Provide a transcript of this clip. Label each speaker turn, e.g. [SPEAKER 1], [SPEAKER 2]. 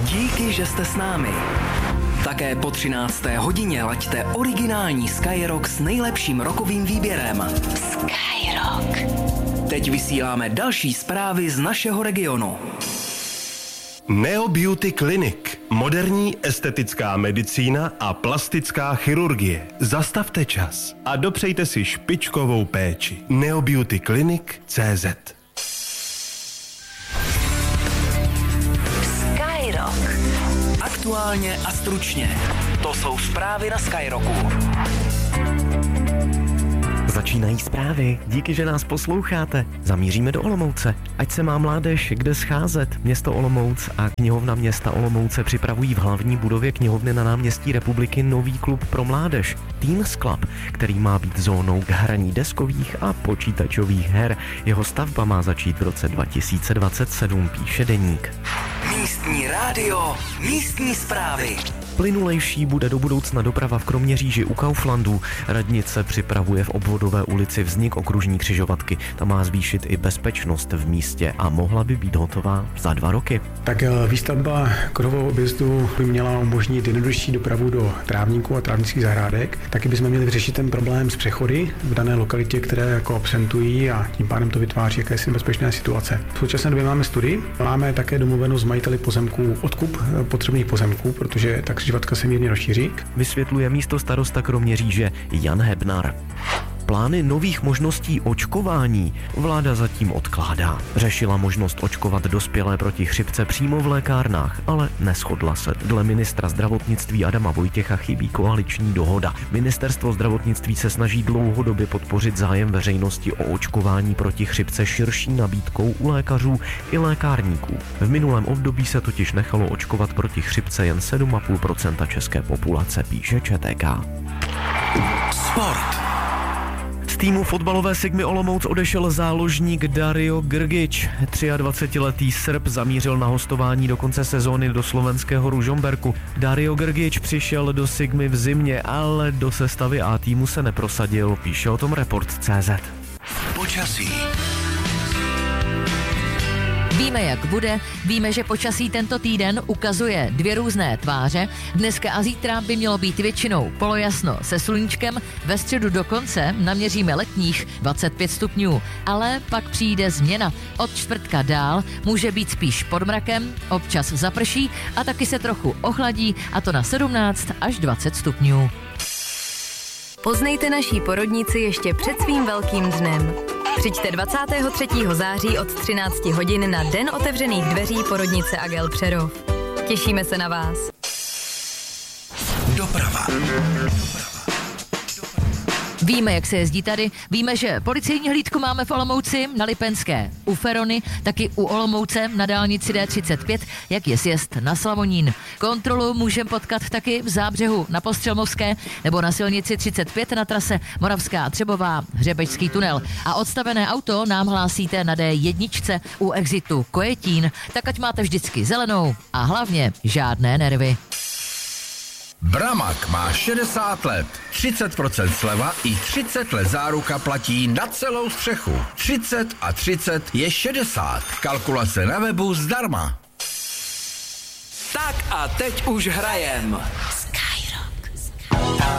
[SPEAKER 1] Díky, že jste s námi. Také po 13. hodině laďte originální Skyrock s nejlepším rockovým výběrem. Skyrock. Teď vysíláme další zprávy z našeho regionu.
[SPEAKER 2] Neo Beauty Clinic. Moderní estetická medicína a plastická chirurgie. Zastavte čas a dopřejte si špičkovou péči. neobeautyclinic.cz.
[SPEAKER 1] Skyrock. Aktuálně a stručně. To jsou zprávy na Skyrocku.
[SPEAKER 3] Začínají zprávy. Díky, že nás posloucháte. Zamíříme do Olomouce. Ať se má mládež kde scházet. Město Olomouc a knihovna města Olomouce připravují v hlavní budově knihovny na náměstí Republiky nový klub pro mládež. Teens Club, který má být zónou k hraní deskových a počítačových her. Jeho stavba má začít v roce 2027, píše Deník.
[SPEAKER 1] Místní rádio, místní zprávy.
[SPEAKER 3] Plynulejší bude do budoucna doprava v Kroměříži u Kauflandu. Radnice připravuje v obvodové ulici vznik okružní křižovatky. Ta má zvýšit i bezpečnost v místě a mohla by být hotová za 2 roky.
[SPEAKER 4] Tak výstavba kruhového objezdu by měla umožnit jednodušší dopravu do trávníků a trávnických zahrádek. Taky bychom měli vyřešit ten problém s přechody v dané lokalitě, které jako absentují a tím pádem to vytváří jakési nebezpečné situace. V současné době máme studii, máme také domluveno s majiteli pozemků odkup potřebných pozemků, protože ta křižovatka se mírně rozšíří.
[SPEAKER 3] Vysvětluje místostarosta Kroměříže Jan Hebnar. Plány nových možností očkování vláda zatím odkládá. Řešila možnost očkovat dospělé proti chřipce přímo v lékárnách, ale neshodla se. Dle ministra zdravotnictví Adama Vojtěcha chybí koaliční dohoda. Ministerstvo zdravotnictví se snaží dlouhodobě podpořit zájem veřejnosti o očkování proti chřipce širší nabídkou u lékařů i lékárníků. V minulém období se totiž nechalo očkovat proti chřipce jen 7,5% české populace, píše ČTK.
[SPEAKER 1] Sport.
[SPEAKER 3] Z týmu fotbalové Sigmy Olomouc odešel záložník Dario Grgič. 23letý Srb zamířil na hostování do konce sezóny do slovenského Ružomberku. Dario Grgič přišel do Sigmy v zimě, ale do sestavy A týmu se neprosadil, píše o tom Report.cz.
[SPEAKER 1] Počasí.
[SPEAKER 5] Víme, jak bude, víme, že počasí tento týden ukazuje 2 různé tváře. Dneska a zítra by mělo být většinou polojasno se sluníčkem, ve středu dokonce naměříme letních 25 stupňů, ale pak přijde změna. Od čtvrtka dál může být spíš pod mrakem, občas zaprší a taky se trochu ochladí, a to na 17 až 20 stupňů.
[SPEAKER 6] Poznejte naší porodnici ještě před svým velkým dnem. Přijďte 23. září od 13 hodin na Den otevřených dveří porodnice Agel Přerov. Těšíme se na vás.
[SPEAKER 1] Doprava.
[SPEAKER 5] Víme, jak se jezdí tady, víme, že policejní hlídku máme v Olomouci, na Lipenské, u Ferony, taky u Olomouce na dálnici D35, jak je sjezd na Slavonín. Kontrolu můžeme potkat taky v Zábřehu na Postřelmovské nebo na silnici 35 na trase Moravská Třebová, Hřebečský tunel. A odstavené auto nám hlásíte na D1 u exitu Kojetín, tak ať máte vždycky zelenou a hlavně žádné nervy.
[SPEAKER 7] Bramak má 60 let, 30% sleva i 30 let záruka platí na celou střechu. 30 a 30 je 60. Kalkulace na webu zdarma.
[SPEAKER 1] Tak a teď už hrajem.